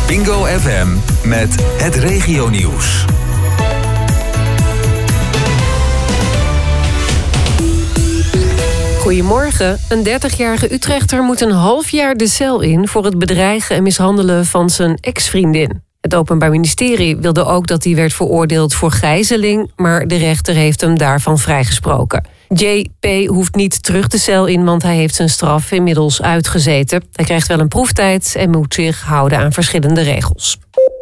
Bingo FM met het regionieuws. Goedemorgen. Een 30-jarige Utrechter moet een half jaar de cel in voor het bedreigen en mishandelen van zijn ex-vriendin. Het Openbaar Ministerie wilde ook dat hij werd veroordeeld voor gijzeling, maar de rechter heeft hem daarvan vrijgesproken. J.P. hoeft niet terug de cel in, want hij heeft zijn straf inmiddels uitgezeten. Hij krijgt wel een proeftijd en moet zich houden aan verschillende regels.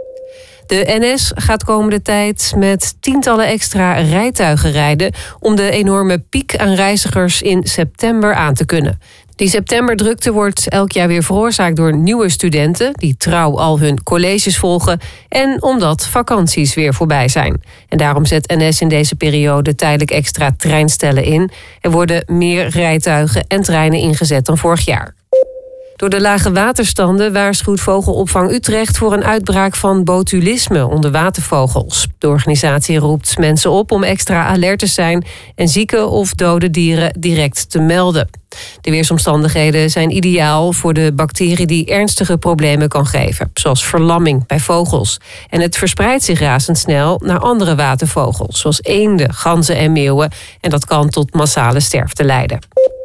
De NS gaat komende tijd met tientallen extra rijtuigen rijden om de enorme piek aan reizigers in september aan te kunnen. Die septemberdrukte wordt elk jaar weer veroorzaakt door nieuwe studenten die trouw al hun colleges volgen en omdat vakanties weer voorbij zijn. En daarom zet NS in deze periode tijdelijk extra treinstellen in. Er worden meer rijtuigen en treinen ingezet dan vorig jaar. Door de lage waterstanden waarschuwt Vogelopvang Utrecht voor een uitbraak van botulisme onder watervogels. De organisatie roept mensen op om extra alert te zijn en zieke of dode dieren direct te melden. De weersomstandigheden zijn ideaal voor de bacterie die ernstige problemen kan geven, zoals verlamming bij vogels. En het verspreidt zich razendsnel naar andere watervogels, zoals eenden, ganzen en meeuwen. En dat kan tot massale sterfte leiden.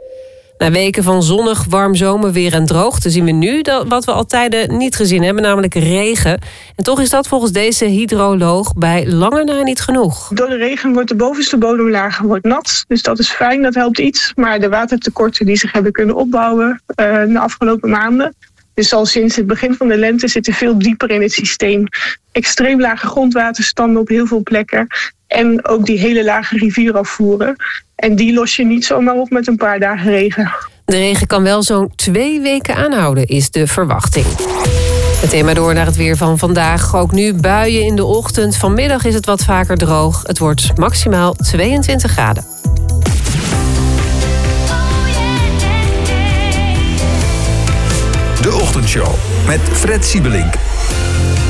Na weken van zonnig, warm zomerweer en droogte zien we nu wat we al tijden niet gezien hebben, namelijk regen. En toch is dat volgens deze hydroloog bij lange na niet genoeg. Door de regen wordt de bovenste bodemlaag nat, dus dat is fijn, dat helpt iets. Maar de watertekorten die zich hebben kunnen opbouwen de afgelopen maanden, dus al sinds het begin van de lente zitten veel dieper in het systeem. Extreem lage grondwaterstanden op heel veel plekken en ook die hele lage rivierafvoeren. En die los je niet zomaar op met een paar dagen regen. De regen kan wel zo'n 2 weken aanhouden, is de verwachting. Meteen maar door naar het weer van vandaag. Ook nu buien in de ochtend. Vanmiddag is het wat vaker droog. Het wordt maximaal 22 graden. De Ochtendshow met Fred Siebelink.